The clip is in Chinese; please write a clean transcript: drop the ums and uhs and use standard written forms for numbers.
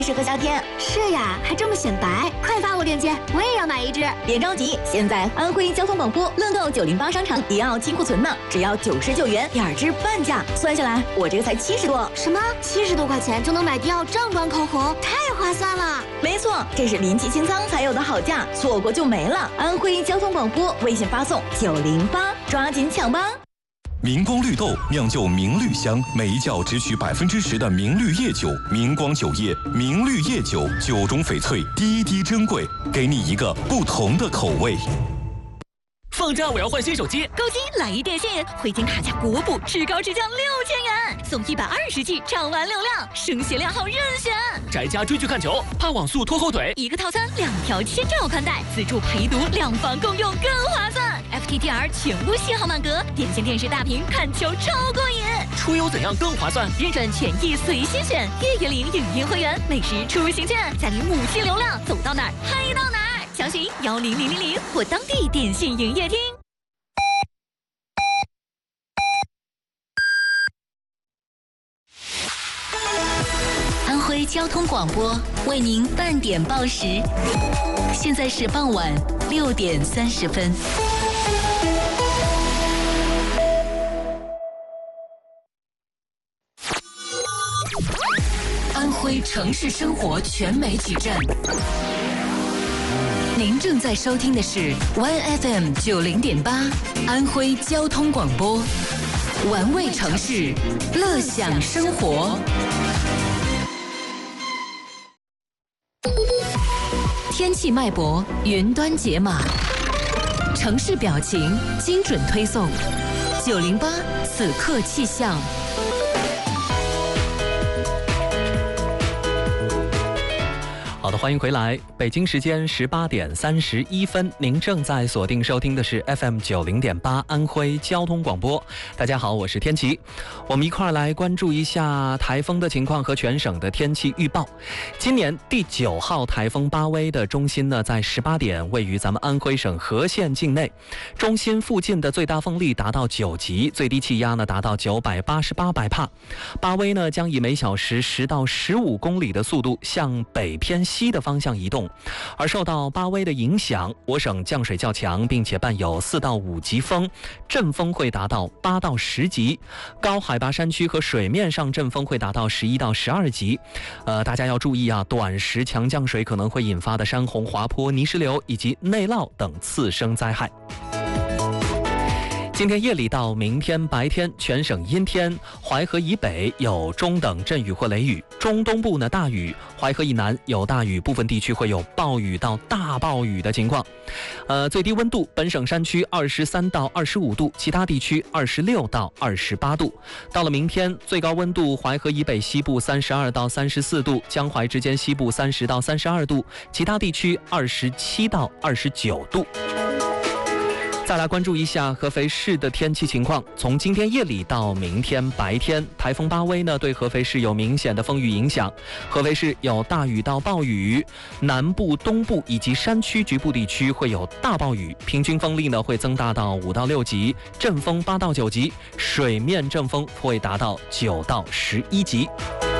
适合夏天。 是呀，还这么显白，快发我链接，我也要买一支。 别着急，现在安徽交通广播乐购908商场也要清库存呢，只要99元，2支半价，算下来我这个才70多。 什么？70多块钱就能买迪奥正装口红，太划算了！ 没错，这是临期清仓才有的好价，错过就没了。安徽交通广播微信发送908，抓紧抢吧！ 明光绿豆酿就明绿香，每一窖只取10%的明绿叶酒，明光酒业明绿叶酒，酒中翡翠，滴滴珍贵，给你一个不同的口味。 放假我要换新手机， 购机来一电信，汇金卡加国补，至高至降6000元，送120G 畅玩流量，声协量号任选。 宅家追剧看球，怕网速拖后腿， 一个套餐2条千兆宽带，自助陪读，2房共用更划算。FTTR 全屋信号满格，点线电视大屏看球超过瘾。 出游怎样更划算？ 日转权益随心选，月月领影音会员，每时出行券，再领母亲流量，走到哪儿嗨到哪儿。详询10000或当地电信营业厅。安徽交通广播为您半点报时，现在是傍晚6点30分。安徽城市生活全媒体站。您正在收听的是 1FM 90.8安徽交通广播，玩味城市，乐享生活。天气脉搏，云端解码，城市表情，精准推送。908此刻气象。 好的，欢迎回来。北京时间18点31分，您正在锁定收听的是 FM 90.8安徽交通广播。大家好，我是天琪。我们一块儿来关注一下台风的情况和全省的天气预报。今年第9号台风巴威的中心呢，在18点位于咱们安徽省和县境内，中心附近的最大风力达到9级，最低气压呢达到988百帕。巴威呢将以每小时10到15公里的速度向北偏西的方向移动，而受到巴威的影响，我省降水较强，并且伴有4到5级风，阵风会达到8到10级，高海拔山区和水面上阵风会达到11到12级。大家要注意啊，短时强降水可能会引发的山洪、滑坡、泥石流以及内涝等次生灾害。今天夜里到明天白天，全省阴天，淮河以北有中等阵雨或雷雨，中东部呢大雨，淮河以南有大雨，部分地区会有暴雨到大暴雨的情况。最低温度，本省山区23到25度，其他地区26到28度。到了明天，最高温度，淮河以北西部32到34度，江淮之间西部30到32度，其他地区27到29度。再来关注一下合肥市的天气情况。从今天夜里到明天白天，台风巴威呢对合肥市有明显的风雨影响，合肥市有大雨到暴雨，南部、东部以及山区局部地区会有大暴雨，平均风力呢会增大到5到6级，阵风8到9级，水面阵风会达到9到11级。